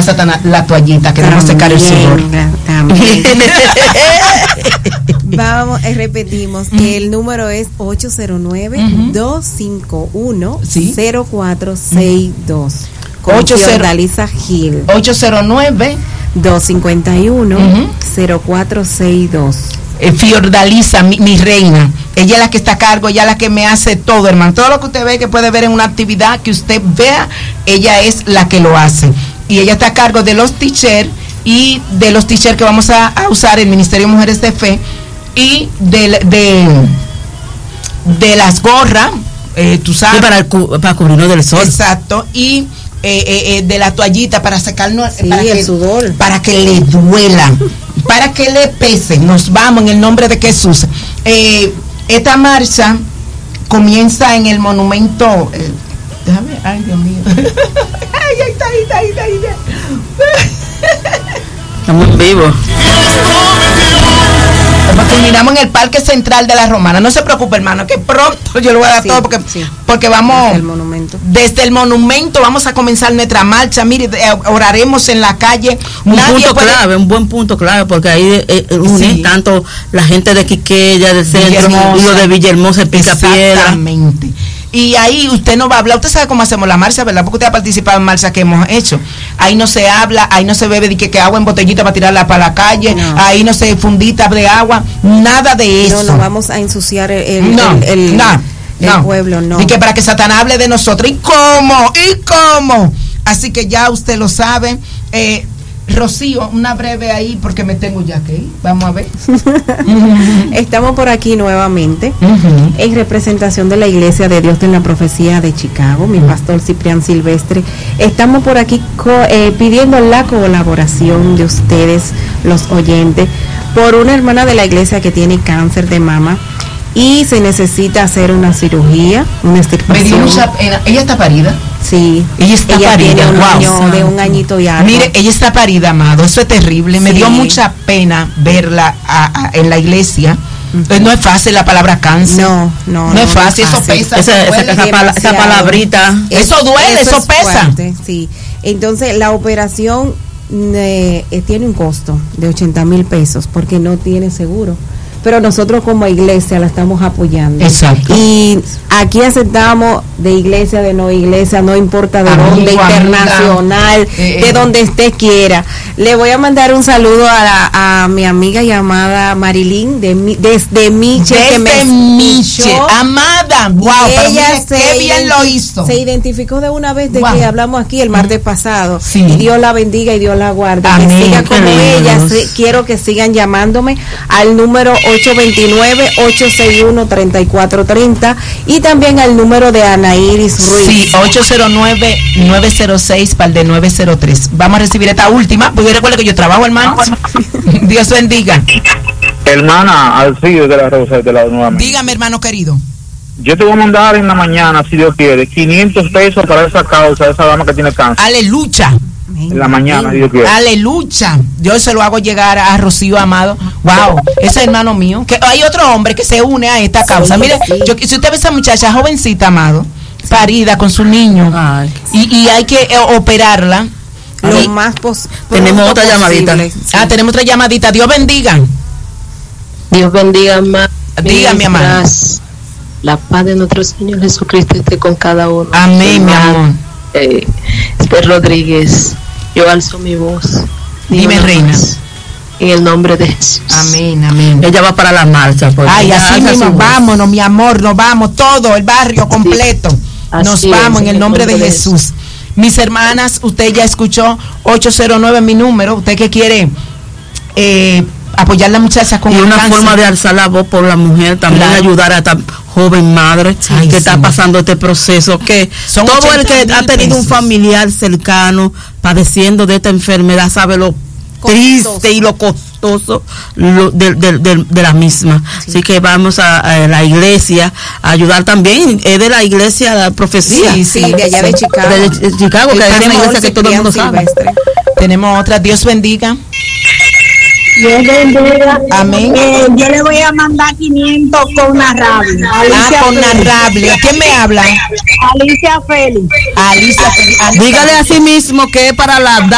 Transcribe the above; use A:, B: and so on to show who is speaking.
A: Satanás la toallita, que no secar el sudor.
B: Vamos, repetimos que el número es 809-251-0462. Con Fiordalisa Gil. 809-251-0462.
A: Fiordalisa, mi reina, ella es la que está a cargo, ella es la que me hace todo, hermano. Todo lo que usted ve que puede ver en una actividad que usted vea, ella es la que lo hace. Y ella está a cargo de los t-shirts y de los t-shirts que vamos a usar el Ministerio de Mujeres de Fe y de las gorras, tú sabes.
C: Sí, para cubrirnos del sol.
A: Exacto, y de la toallita para sacarnos
B: el sudor,
A: para que le duela, para que le pese. Nos vamos en el nombre de Jesús. Esta marcha comienza en el monumento. Déjame, ay Dios mío. Ahí está.
C: Estamos vivos.
A: Terminamos en el Parque Central de la Romana. No se preocupe, hermano, que pronto yo le voy a dar todo porque vamos desde el monumento vamos a comenzar nuestra marcha. Mire, oraremos en la calle.
C: Un buen punto clave, porque ahí une tanto la gente de Quiqueya, del centro, y lo de Villahermosa, el Picapiedra.
A: Exactamente. Y ahí usted no va a hablar, usted sabe cómo hacemos la marcha, ¿verdad? Porque usted ha participado en marchas que hemos hecho. Ahí no se habla, ahí no se bebe de que agua en botellita para tirarla para la calle, ahí no se fundita de agua, nada de eso.
B: No vamos a ensuciar el pueblo, no.
A: Y que para que Satanás hable de nosotros. ¿Y cómo? Así que ya usted lo sabe. Rocío, una breve ahí porque me tengo ya que ir. Vamos a ver.
B: Estamos por aquí nuevamente en representación de la Iglesia de Dios de la Profecía de Chicago, mi pastor Ciprián Silvestre. Estamos por aquí pidiendo la colaboración de ustedes, los oyentes, por una hermana de la iglesia que tiene cáncer de mama y se necesita hacer una cirugía, una extirpación.
A: Me dio mucha pena. ¿Ella está parida?
B: Sí.
A: Ella está parida.
B: Tiene un año, de un añito y algo.
A: Mire, ella está parida, amado. Eso es terrible. Sí. Me dio mucha pena verla en la iglesia. No es fácil la palabra cáncer. No es fácil. Eso pesa.
C: Esa palabrita.
A: Eso duele, eso pesa.
B: Fuerte, sí. Entonces, la operación tiene un costo de 80,000 pesos porque no tiene seguro. Pero nosotros como iglesia la estamos apoyando.
A: Exacto.
B: Y aquí aceptamos de iglesia, de no iglesia, no importa de dónde, internacional, de donde usted quiera. Le voy a mandar un saludo a mi amiga llamada Marilyn desde Miche, que me escuchó.
A: Amada, wow,
B: ella
A: qué bien lo hizo.
B: Se identificó de una vez de que hablamos aquí el martes pasado. Sí. Y Dios la bendiga y Dios la guarde. Amén. Que siga como ella. Quiero que sigan llamándome al número 829-861-3430 y también al número de Ana Iris Ruiz.
A: Sí, 809-906 para el de 903. Vamos a recibir esta última, porque recuerda que yo trabajo, hermano. Dios bendiga.
D: Hermana Alcides de la Rosa de la nuevamente.
A: Dígame, hermano querido.
D: Yo te voy a mandar en la mañana, si Dios quiere, 500 pesos para esa causa, esa dama que tiene cáncer.
A: Aleluya.
D: En la mañana, Dios quiere.
A: Aleluya. Yo se lo hago llegar a Rocío Amado. Wow, ese hermano mío. Que hay otro hombre que se une a esta causa. Mire, si usted ve a esa muchacha jovencita, Amado, parida con su niño, y hay que operarla.
B: Lo más
C: tenemos otra llamadita.
A: Tenemos otra llamadita. Dios bendiga.
E: Dios bendiga más.
A: Dígame, amado.
E: La paz de nuestro Señor Jesucristo esté con cada uno.
A: Amén, mi amor.
E: Esther Rodríguez, yo alzo mi voz.
A: Dime, reina.
E: En el nombre de Jesús.
A: Amén, amén.
C: Ella va para la marcha.
A: Ay, así mismo, vámonos, mi amor, nos vamos, todo el barrio completo. Nos vamos en el nombre de Jesús. Mis hermanas, usted ya escuchó 809 mi número, usted que quiere apoyar a la muchacha con
C: una
A: cáncer.
C: Forma de alzar la voz por la mujer, también ayudar a esta joven madre que está pasando este proceso, que todo el que ha tenido un familiar cercano padeciendo de esta enfermedad sabe lo triste y lo costoso de la misma. Así que vamos a la iglesia a ayudar también. Es de la iglesia la profecía.
B: Sí, de allá de Chicago.
C: De Chicago, que es una iglesia que todo el mundo sabe.
A: Tenemos otra. Dios bendiga.
F: Dios bendiga.
A: Amén.
F: Yo le voy a mandar 500 con narrable.
A: Con narrable. ¿Quién me habla?
F: Alicia Félix.
A: Alicia Félix.
C: Dígale a sí mismo que es para la